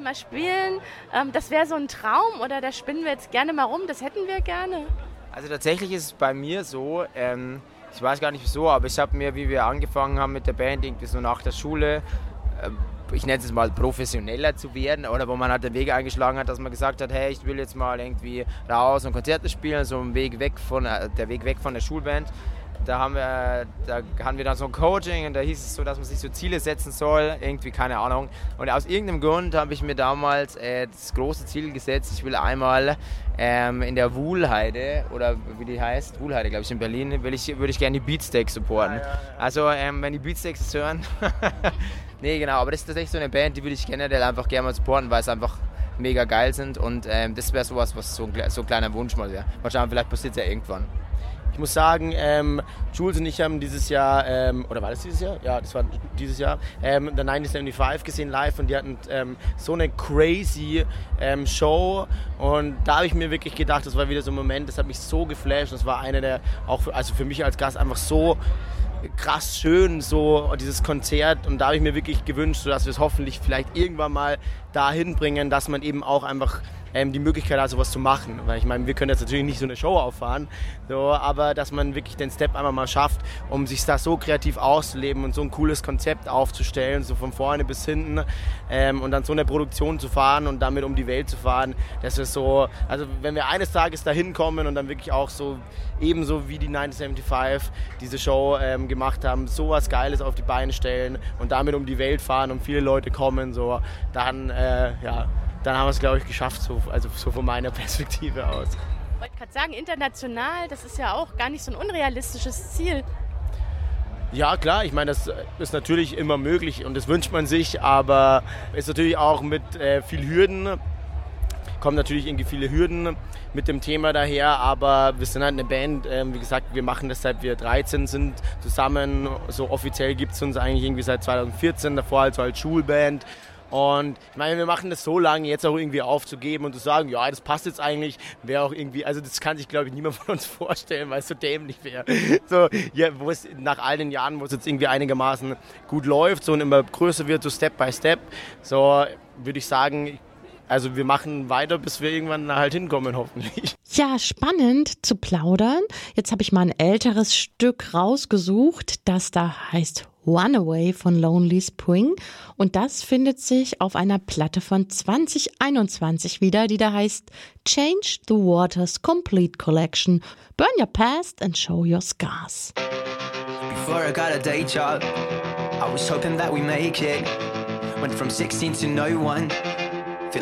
mal spielen. Das wäre so ein Traum oder da spinnen wir jetzt gerne mal rum, das hätten wir gerne. Also tatsächlich ist es bei mir so, ich weiß gar nicht wieso, aber ich habe mir, wie wir angefangen haben mit der Band, irgendwie so nach der Schule, ich nenne es mal professioneller zu werden, oder wo man halt den Weg eingeschlagen hat, dass man gesagt hat, hey, ich will jetzt mal irgendwie raus und Konzerte spielen, so ein Weg weg von der Schulband. Da haben wir dann so ein Coaching und da hieß es so, dass man sich so Ziele setzen soll, irgendwie, keine Ahnung. Und aus irgendeinem Grund habe ich mir damals das große Ziel gesetzt, ich will einmal in der Wuhlheide, oder wie die heißt, Wuhlheide, glaube ich, in Berlin, würde ich gerne die Beatsteaks supporten. Ja. Also, wenn die Beatsteaks es hören, nee, genau, aber das ist tatsächlich so eine Band, die würde ich generell einfach gerne mal supporten, weil es einfach mega geil sind und das wäre sowas, was so ein kleiner Wunsch mal wäre. Mal schauen, vielleicht passiert es ja irgendwann. Ich muss sagen, Jules und ich haben dieses Jahr, oder war das dieses Jahr? Ja, das war dieses Jahr, der 1975 gesehen live und die hatten so eine crazy Show und da habe ich mir wirklich gedacht, das war wieder so ein Moment, das hat mich so geflasht, das war eine der, also für mich als Gast einfach so krass schön, so dieses Konzert und da habe ich mir wirklich gewünscht, dass wir es hoffentlich vielleicht irgendwann mal dahin bringen, dass man eben auch einfach die Möglichkeit hat, sowas zu machen. Weil ich meine, wir können jetzt natürlich nicht so eine Show auffahren, so, aber dass man wirklich den Step einmal mal schafft, um sich da so kreativ auszuleben und so ein cooles Konzept aufzustellen, so von vorne bis hinten und dann so eine Produktion zu fahren und damit um die Welt zu fahren, das ist so, also wenn wir eines Tages da hinkommen und dann wirklich auch so ebenso wie die 1975 diese Show gemacht haben, sowas Geiles auf die Beine stellen und damit um die Welt fahren und viele Leute kommen, so, dann dann haben wir es, glaube ich, geschafft, also so von meiner Perspektive aus. Ich wollte gerade sagen, international, das ist ja auch gar nicht so ein unrealistisches Ziel. Ja, klar, ich meine, das ist natürlich immer möglich und das wünscht man sich, aber ist natürlich auch mit viel Hürden, kommen natürlich irgendwie viele Hürden mit dem Thema daher, aber wir sind halt eine Band, wie gesagt, wir machen das seit wir 13 sind zusammen, so offiziell gibt es uns eigentlich irgendwie seit 2014, davor also als Schulband. Und ich meine, wir machen das so lange, jetzt auch irgendwie aufzugeben und zu sagen, ja, das passt jetzt eigentlich, wäre auch irgendwie, also das kann sich, glaube ich, niemand von uns vorstellen, weil es so dämlich wäre. So, ja, wo es nach all den Jahren, wo es jetzt irgendwie einigermaßen gut läuft, so und immer größer wird, so Step by Step, so würde ich sagen, also wir machen weiter, bis wir irgendwann halt hinkommen, hoffentlich. Ja, spannend zu plaudern. Jetzt habe ich mal ein älteres Stück rausgesucht, das da heißt Runaway von Lonely Spring und das findet sich auf einer Platte von 2021 wieder, die da heißt Change the Waters Complete Collection. Burn your past and show your scars. Before I got a day job, I was hoping that we make it. Went from 16 to no one.